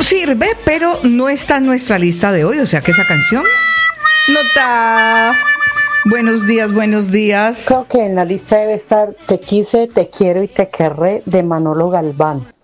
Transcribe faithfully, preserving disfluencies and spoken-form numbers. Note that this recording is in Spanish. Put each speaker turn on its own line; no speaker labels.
sirve, pero no está en nuestra lista de hoy, o sea que esa canción no está. Buenos días, buenos días.
Creo que en la lista debe estar Te quise, te quiero y te querré de Manolo Galván.